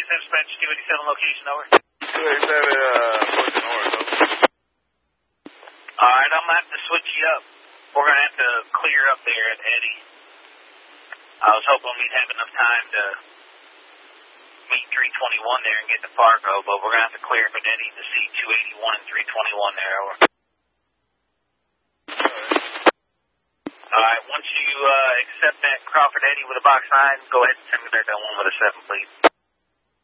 Dispatch 287 location, over. 287, pushing north, over. Alright, I'm going to have to switch you up. We're going to have to clear up there at Eddie. I was hoping we'd have enough time to meet 321 there and get to Fargo, but we're going to have to clear up at Eddie to see 281 and 321 there, over. Alright, once you accept that Crawford Eddie with a box 9, go ahead and send me back that one with a 7, please.